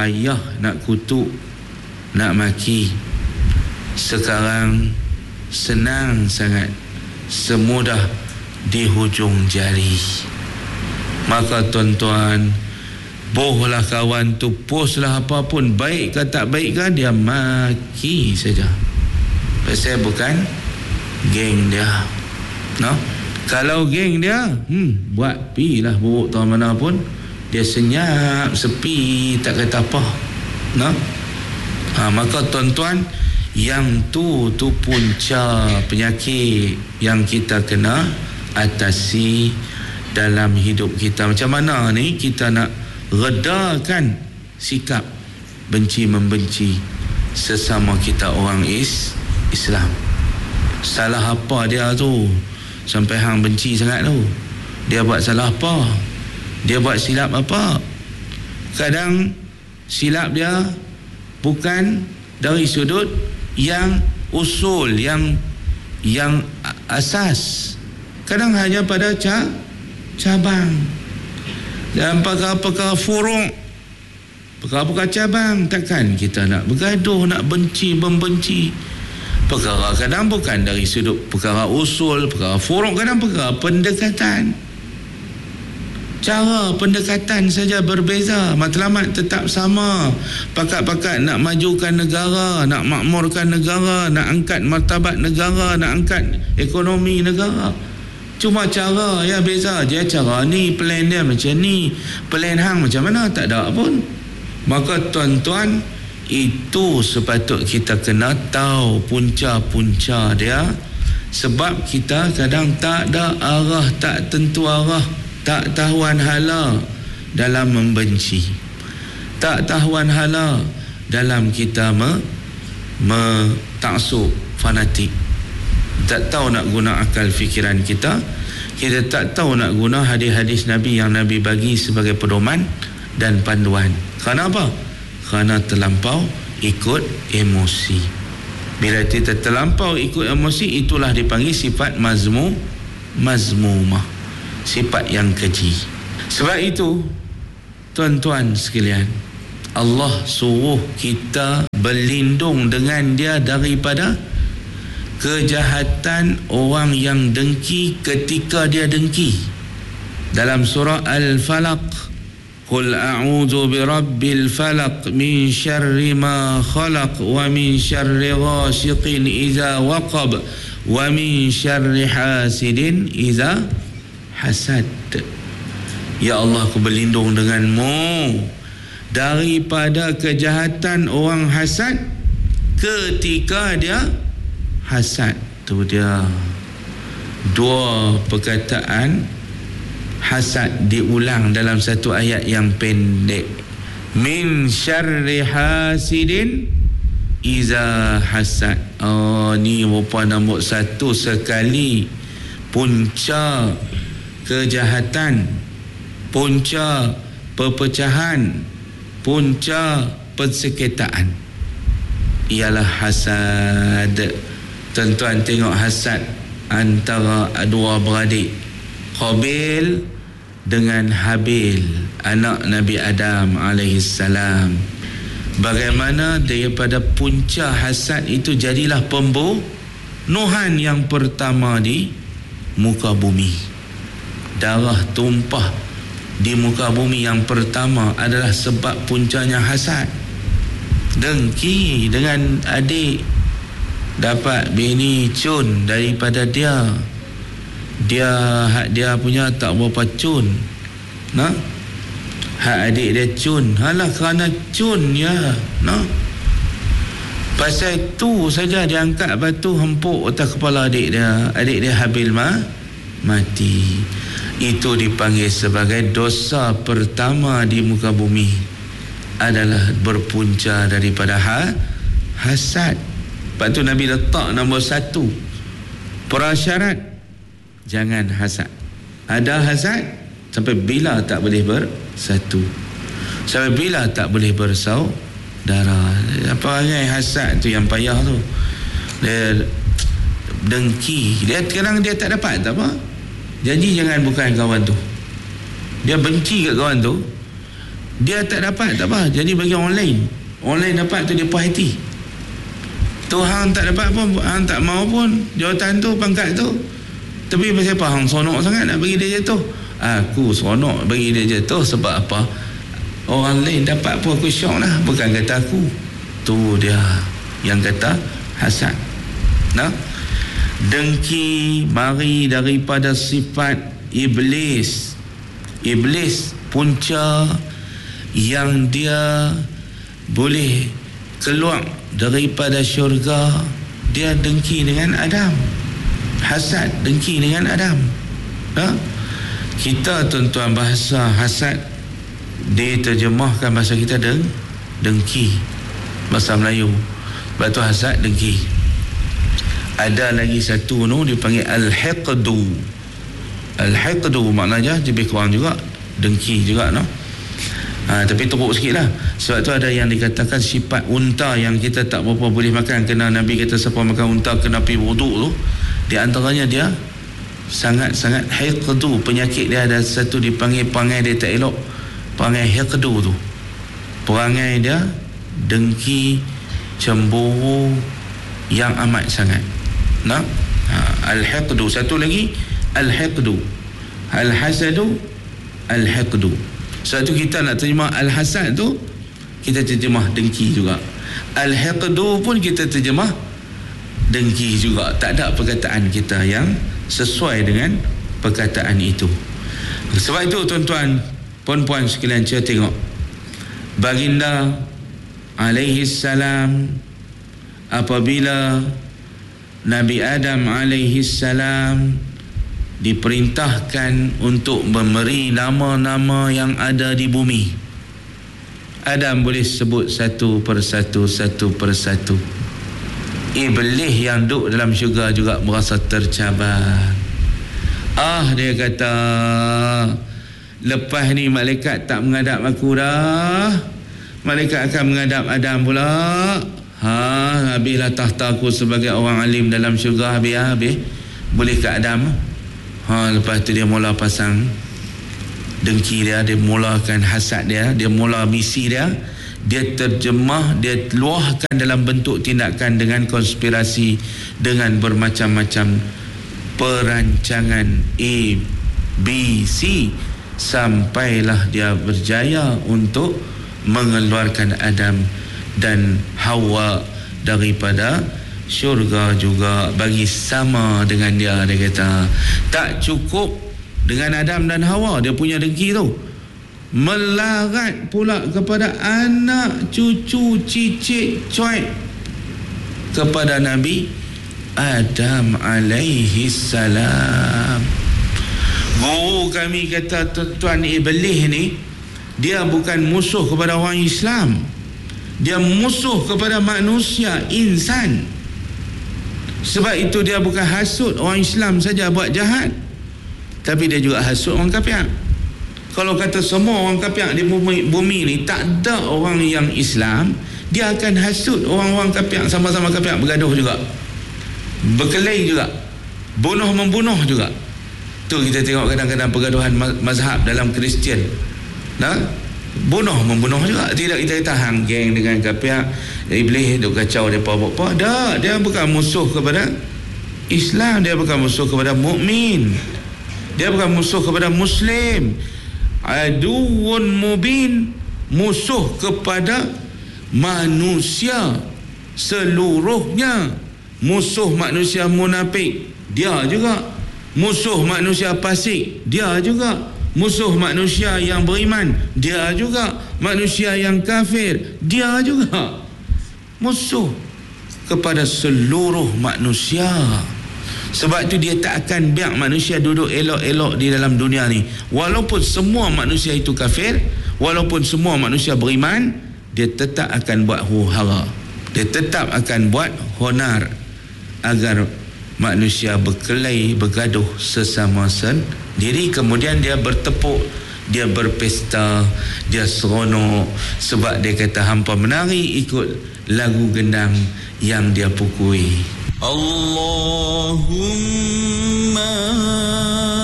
payah nak kutuk, nak maki. Sekarang senang sangat, semudah di hujung jari. Maka tuan-tuan, bohlah kawan tu, postlah apapun, baik ke tak baik ke, dia maki saja. Pasal bukan geng dia. No? Kalau geng dia, buat pilah buruk tahu mana pun, dia senyap, sepi, tak kata apa. No? Maka tuan-tuan, yang tu punca penyakit yang kita kena atasi dalam hidup kita. Macam mana ni kita nak redakan sikap benci-membenci sesama kita orang Islam? Salah apa dia tu sampai hang benci sangat tu? Dia buat salah apa? Dia buat silap apa? Kadang silap dia bukan dari sudut yang usul, yang asas. Kadang hanya pada cabang. Dan perkara-perkara furuk, perkara-perkara cabang, takkan kita nak bergaduh, nak benci, membenci. Perkara kadang bukan dari sudut perkara usul, perkara furuk, kadang perkara pendekatan. Cara pendekatan saja berbeza, matlamat tetap sama. Pakat-pakat nak majukan negara, nak makmurkan negara, nak angkat martabat negara, nak angkat ekonomi negara. Cuma cara ya beza je. Cara ni, plan dia macam ni, plan hang macam mana, tak ada pun. Maka tuan-tuan, itu sepatut kita kena tahu punca-punca dia. Sebab kita kadang tak ada arah, tak tentu arah, tak tahuan hala dalam membenci, tak tahuan hala dalam kita taksub, fanatik. Tak tahu nak guna akal fikiran kita. Kita tak tahu nak guna hadis-hadis Nabi yang Nabi bagi sebagai pedoman dan panduan. Kerana apa? Kerana terlampau ikut emosi. Bila kita terlampau ikut emosi, itulah dipanggil sifat mazmumah, sifat yang keji. Sebab itu tuan-tuan sekalian, Allah suruh kita berlindung dengan dia daripada kejahatan orang yang dengki ketika dia dengki. Dalam surah Al-Falaq, Qul a'udzu birabbil falaq min syarri ma khalaq wa min syarri ghasiqin idza waqab wa min syarri hasidin idza hasad. Ya Allah, aku berlindung denganmu daripada kejahatan orang hasad ketika dia hasad. Tu dia dua perkataan hasad diulang dalam satu ayat yang pendek. Min syarri hasidin iza hasad. Ni rupa nombor satu sekali punca kejahatan, punca perpecahan, punca persekitaran ialah hasad. Tuan-tuan tengok hasad antara dua beradik, Qabil dengan Habil, anak Nabi Adam alaihissalam. Bagaimana daripada punca hasad itu jadilah pembunuhan yang pertama di muka bumi. Darah tumpah di muka bumi yang pertama adalah sebab puncanya hasad. Dengki dengan adik, dapat bini cun daripada dia punya tak berapa cun, hak adik dia cun. Halah, kerana cun ya, pasal itu saja dia angkat batu hempuk atas kepala adik dia Habil mati. Itu dipanggil sebagai dosa pertama di muka bumi, adalah berpunca daripada hasad. Lepas tu Nabi letak nombor satu prasyarat, jangan hasad. Ada hasad sampai bila tak boleh bersatu, sampai bila tak boleh bersaudara. Apa yang hasad tu yang payah tu, dia dengki, dia kadang dia tak dapat tak apa, janji jangan bukan kawan tu, dia benci kat kawan tu, Dia tak dapat, tak apa. Jadi bagi orang lain dapat tu dia puas hati. Tu hang tak dapat pun, hang tak mau pun jawatan tu, pangkat tu. Tapi pasal apa hang sonok sangat nak bagi dia jatuh? Aku sonok bagi dia jatuh sebab apa? Orang lain dapat pun aku syok lah. Bukan kata aku. Tu dia yang kata hasad. Nah, dengki mari daripada sifat iblis. Iblis punca yang dia boleh keluar daripada syurga, dia dengki dengan Adam. Hasad, dengki dengan Adam. Kita tuan-tuan, bahasa hasad diterjemahkan bahasa kita dengki, bahasa Melayu. Sebab tu hasad, dengki. Ada lagi satu tu dipanggil al-hiqdu. Al-hiqdu maknanya lebih kurang juga dengki juga, no? Tapi teruk sikit lah. Sebab tu ada yang dikatakan sifat unta yang kita tak berapa boleh makan. Kena Nabi kata siapa makan unta kena pergi wuduk tu. Di antaranya dia sangat-sangat hiqdu. Penyakit dia ada satu dipanggil perangai dia tak elok. Perangai hiqdu tu, perangai dia dengki, cemburu yang amat sangat. Nah, al-hiqdu. Satu lagi al-hiqdu, al-hasadu, al-hiqdu. Sebab tu kita nak terjemah al-hasad tu, kita terjemah dengki juga. Al-hiqdu pun kita terjemah dengki juga. Tak ada perkataan kita yang sesuai dengan perkataan itu. Sebab itu tuan-tuan, puan-puan sekalian, saya tengok baginda alaihi salam, apabila Nabi Adam alaihi salam diperintahkan untuk memberi nama-nama yang ada di bumi, Adam boleh sebut satu persatu. Iblis yang duduk dalam syurga juga merasa tercabar. Dia kata, lepas ni malaikat tak menghadap aku dah, malaikat akan menghadap Adam pula. Habislah tahta aku sebagai orang alim dalam syurga. Habis boleh ke Adam. Lepas tu dia mula pasang dengki dia, dia mulakan hasad dia, dia mula misi dia, dia terjemah, dia luahkan dalam bentuk tindakan dengan konspirasi, dengan bermacam-macam perancangan A, B, C, sampailah dia berjaya untuk mengeluarkan Adam dan Hawa daripada syurga juga, bagi sama dengan dia. Dia kata tak cukup dengan Adam dan Hawa, dia punya dengki tu melarat pula kepada anak cucu cicit cuit kepada Nabi Adam alaihi salam. Guru kami kata, tuan Iblis ni dia bukan musuh kepada orang Islam, dia musuh kepada manusia, insan. Sebab itu dia bukan hasut orang Islam saja buat jahat, tapi dia juga hasut orang kafir. Kalau kata semua orang kafir di bumi ni tak ada orang yang Islam, dia akan hasut orang-orang kafir, sama-sama kafir, bergaduh juga, berkelahi juga, bunuh-membunuh juga. Tu kita tengok kadang-kadang pergaduhan mazhab dalam Kristian, bunuh-membunuh juga. Tidak kita kata hang geng dengan kafir, Iblis duk kacau dia apa-apa. Dia bukan musuh kepada Islam, dia bukan musuh kepada mukmin, dia bukan musuh kepada Muslim. Aduun mubin, musuh kepada manusia seluruhnya. Musuh manusia munafik, dia juga. Musuh manusia fasik, dia juga. Musuh manusia yang beriman, dia juga. Manusia yang kafir, dia juga. Musuh kepada seluruh manusia. Sebab itu dia tak akan biar manusia duduk elok-elok di dalam dunia ni. Walaupun semua manusia itu kafir, walaupun semua manusia beriman, dia tetap akan buat huru-hara, dia tetap akan buat honar agar manusia berkelahi, bergaduh sesama sendiri. Kemudian dia bertepuk, dia berpesta, dia seronok sebab dia kata hampa menari ikut lagu gendang yang dia pukui. Allahumma